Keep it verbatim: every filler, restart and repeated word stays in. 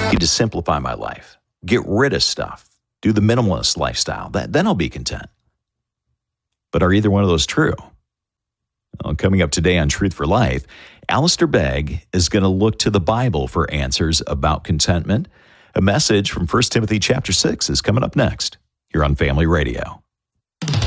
need to simplify my life, get rid of stuff, do the minimalist lifestyle. That, then I'll be content. But are either one of those true? Well, coming up today on Truth for Life, Alistair Begg is going to look to the Bible for answers about contentment. A message from First Timothy chapter six is coming up next here on Family Radio.